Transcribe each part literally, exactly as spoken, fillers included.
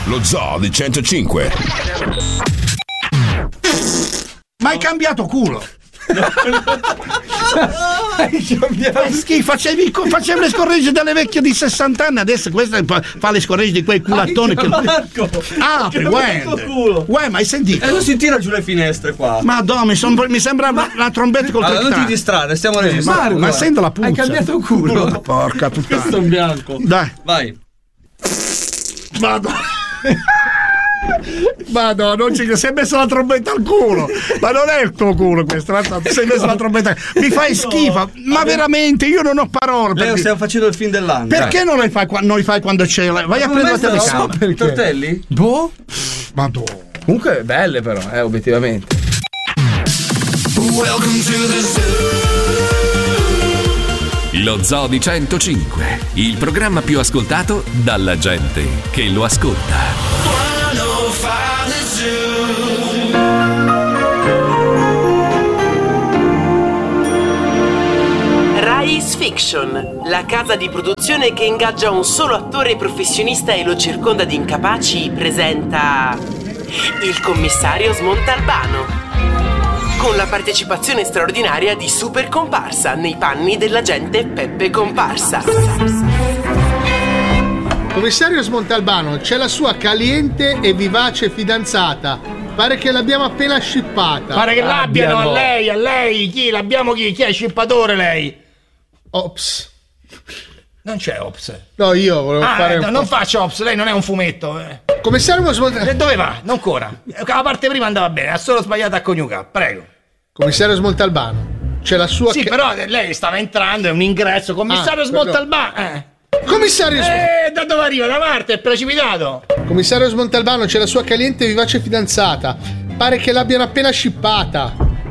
Lo Zoo di centocinque. Ma hai cambiato culo? Schifo, facevi, facevi le scorregge dalle vecchie di sessanta anni, adesso questa fa le scorregge di quei culattoni che... Ah, uè, uè, ma hai sentito? E non si tira giù le finestre qua. Madonna, mi, son, mi sembra ma... la trombetta col allora, non ti distrarre, stiamo registrando. Ma, ma sento la puzza. Hai cambiato culo. Porca puttana. Questo è un bianco. Dai. Vai. Madonna. Madonna, non ci si è messo la trombetta al culo. Ma non è il tuo culo questo, ti sei messo la trombetta. Mi fai schifo, ma veramente io non ho parole. Leo, perché... stiamo facendo il film dell'anno. Perché non li fai, non li fai quando c'è? Vai a prendere la telecamera. I tortelli? Boh. Madonna. Comunque belle però, eh, obiettivamente. Welcome to the zoo. Lo Zoo di centocinque, il programma più ascoltato dalla gente che lo ascolta. Rais Fiction, la casa di produzione che ingaggia un solo attore professionista e lo circonda di incapaci, presenta il commissario Smontalbano, con la partecipazione straordinaria di Super Comparsa nei panni dell'agente Peppe Comparsa. Commissario Smontalbano, c'è la sua caliente e vivace fidanzata. Pare che l'abbiamo appena scippata. Pare che l'abbiano a lei, a lei. Chi? L'abbiamo chi? Chi è il scippatore lei? Ops. Non c'è Ops. No, io volevo ah, fare eh, un no, po'. non faccio Ops, lei non è un fumetto. Eh. Commissario Smontalbano. Dove va? Non ancora. La parte prima andava bene, ha solo sbagliato a coniugare. Prego. Commissario Smontalbano, c'è la sua... Sì, ca- però lei stava entrando, è un ingresso. Commissario Ah, Smontalbano. Eh. Commissario Eh, da dove arriva? Da Marte, è precipitato. Commissario Smontalbano, c'è la sua caliente e vivace fidanzata. Pare che l'abbiano appena scippata.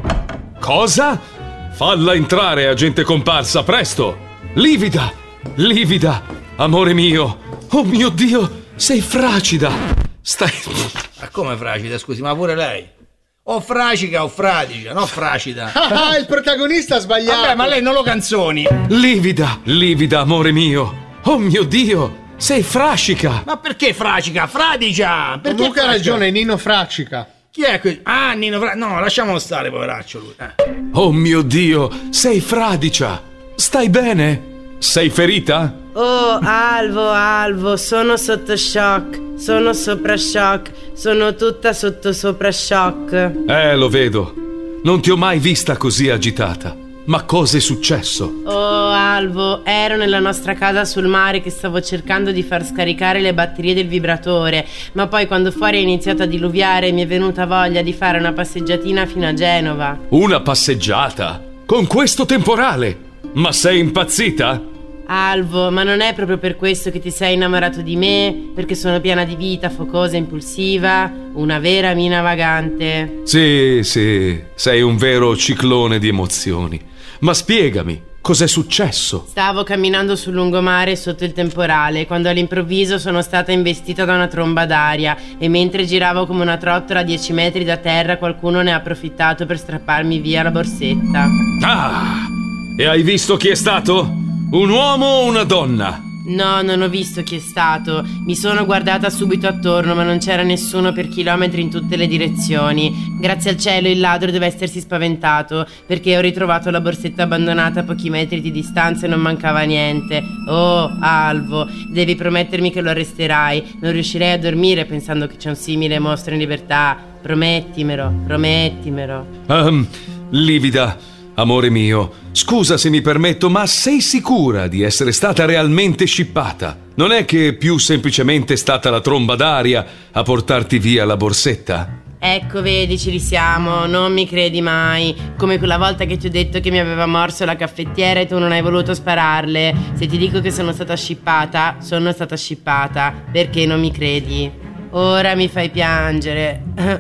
Cosa? Falla entrare, agente Comparsa, presto! Livida! Livida! Amore mio! Oh mio Dio! Sei fragida! Stai... Ma come fragida, scusi, ma pure lei? O fracica o fradicia, no fracida. Ah, il protagonista ha sbagliato. Vabbè, ma lei non lo canzoni. Livida! Livida, amore mio! Oh mio Dio! Sei frascica! Ma perché fradicia? Fradicia! Perché Comunque ha fradicia? ragione, Nino Fraccica. Chi è qui? Ah, Nino Fra... No, lasciamolo stare, poveraccio lui. Eh. Oh mio Dio! Sei fradicia! Stai bene? Sei ferita? Oh, Alvo, Alvo, sono sotto shock, sono sopra shock, sono tutta sotto sopra shock. Eh, lo vedo. Non ti ho mai vista così agitata. Ma cosa è successo? Oh, Alvo, ero nella nostra casa sul mare che stavo cercando di far scaricare le batterie del vibratore, ma poi quando fuori è iniziato a diluviare mi è venuta voglia di fare una passeggiatina fino a Genova. Una passeggiata? Con questo temporale? Ma sei impazzita? Alvo, ma non è proprio per questo che ti sei innamorato di me? Perché sono piena di vita, focosa, impulsiva, una vera mina vagante. Sì, sì, sei un vero ciclone di emozioni. Ma spiegami, cos'è successo? Stavo camminando sul lungomare sotto il temporale quando all'improvviso sono stata investita da una tromba d'aria e mentre giravo come una trottola a dieci metri da terra qualcuno ne ha approfittato per strapparmi via la borsetta. Ah! E hai visto chi è stato? Un uomo o una donna? No, non ho visto chi è stato. Mi sono guardata subito attorno, ma non c'era nessuno per chilometri in tutte le direzioni. Grazie al cielo il ladro deve essersi spaventato, perché ho ritrovato la borsetta abbandonata a pochi metri di distanza e non mancava niente. Oh, Alvo, devi promettermi che lo arresterai. Non riuscirei a dormire pensando che c'è un simile mostro in libertà. Promettimelo, promettimelo. Um, livida, amore mio, scusa se mi permetto, ma sei sicura di essere stata realmente scippata? Non è che più semplicemente è stata la tromba d'aria a portarti via la borsetta? Ecco, vedi, ci risiamo, non mi credi mai. Come quella volta che ti ho detto che mi aveva morso la caffettiera e tu non hai voluto spararle. Se ti dico che sono stata scippata, sono stata scippata. Perché non mi credi? Ora mi fai piangere.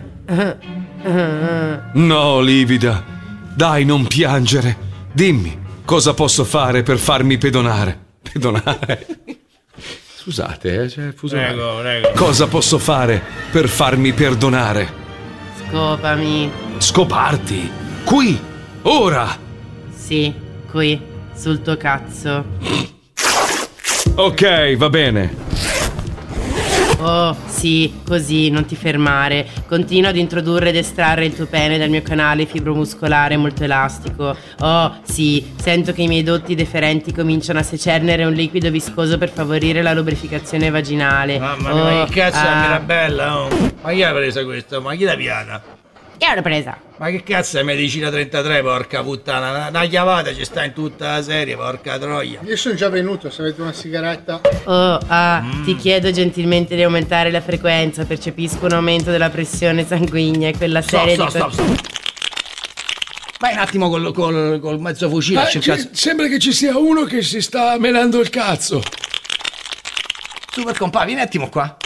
No, livida, dai, non piangere. Dimmi, cosa posso fare per farmi pedonare? Pedonare? Scusate, eh, cioè, fusonare. Prego, prego. Cosa posso fare per farmi perdonare? Scopami. Scoparti? Qui? Ora? Sì, qui, sul tuo cazzo. Ok, va bene. Oh, sì, così, non ti fermare. Continua ad introdurre ed estrarre il tuo pene dal mio canale fibromuscolare molto elastico. Oh, sì, sento che i miei dotti deferenti cominciano a secernere un liquido viscoso per favorire la lubrificazione vaginale. Mamma oh, mia, ma che cazzo è ah. Mirabella? Oh. Ma chi ha preso questo? Ma chi l'ha piata? Chi l'ha presa? Ma che cazzo è Medicina trentatré, porca puttana? Una, una chiavata ci sta in tutta la serie, porca troia. Io sono già venuto, se avete una sigaretta. Oh, ah, Mm. ti chiedo gentilmente di aumentare la frequenza. Percepisco un aumento della pressione sanguigna e quella Stop, serie stop, di... stop, stop. Vai un attimo col, col, col mezzo fucile a Ah, cercare. ci- sembra che ci sia uno che si sta menando il cazzo. Super compà, vieni un attimo qua.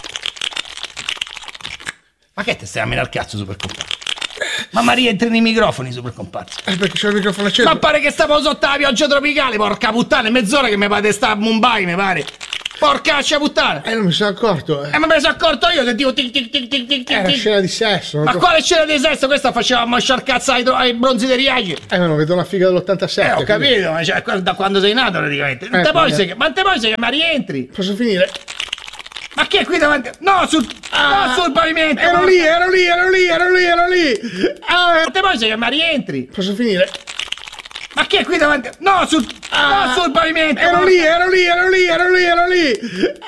Ma che te stai a menare il cazzo, super compà? Ma mi rientri nei microfoni, super comparsa. Eh, perché c'è il microfono acceso. Ma pare che stavo sotto la pioggia tropicale, porca puttana, è mezz'ora che mi pare sta a Mumbai, mi pare. Porcaccia puttana. Eh, non mi sono accorto. Eh. Eh, ma me ne sono accorto io, sentivo tic tic tic tic tic Era tic. scena di sesso. non Ma to- quale scena di sesso? Questa faceva mosciar cazzo ai, ai bronzi dei riaghi. Eh, ma non vedo una figa dell'ottantasette. Eh, ho quindi- capito, ma cioè, da quando sei nato praticamente. Non Eh, te poi vabbè. sei che, ma te poi sei che ma rientri. Posso finire? Ma chi è qui davanti? No, sul, no, sul pavimento. Ero ma- lì, ero lì, ero lì, ero lì, ero lì. Ah, ma te poi sei che ma rientri. Posso finire? Ma chi è qui davanti? No, sul, no, sul pavimento. Ero ma- lì, ero lì, ero lì, ero lì, ero lì.